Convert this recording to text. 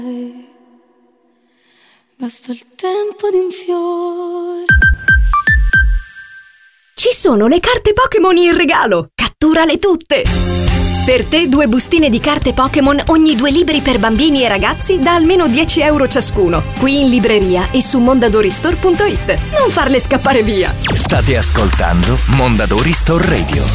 Basta il tempo di un fiore. Ci sono le carte Pokémon in regalo! Catturale tutte! Per te 2 bustine di carte Pokémon ogni 2 libri per bambini e ragazzi da almeno 10 euro ciascuno. Qui in libreria e su mondadoristore.it. Non farle scappare via! State ascoltando Mondadori Store Radio.